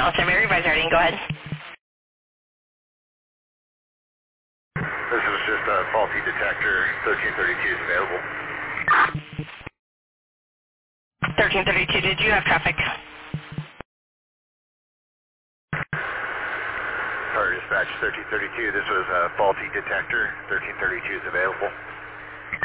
Alzheimer Revised Reading. Go ahead. This is just a faulty detector. 1332 is available. 1332, did you have traffic? Sorry, dispatch 1332. This was a faulty detector. 1332 is available.